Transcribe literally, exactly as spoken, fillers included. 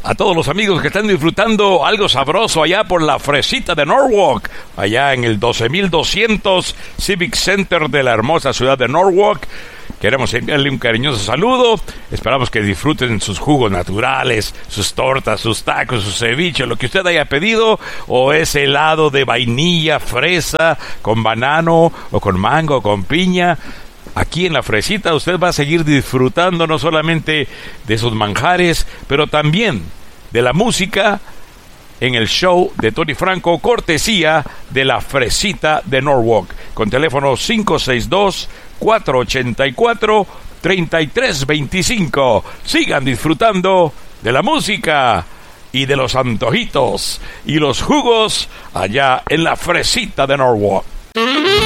a todos los amigos que están disfrutando algo sabroso allá por la Fresita de Norwalk, allá en el doce mil doscientos Civic Center de la hermosa ciudad de Norwalk. Queremos enviarle un cariñoso saludo. Esperamos que disfruten sus jugos naturales, sus tortas, sus tacos, sus ceviches, lo que usted haya pedido, o ese helado de vainilla, fresa, con banano, o con mango, o con piña. Aquí en la Fresita usted va a seguir disfrutando no solamente de esos manjares, pero también de la música en el show de Tony Franco, cortesía de la Fresita de Norwalk, con teléfono cinco seis dos, cuatro ocho cuatro, tres tres dos cinco. Sigan disfrutando de la música y de los antojitos y los jugos allá en la Fresita de Norwalk.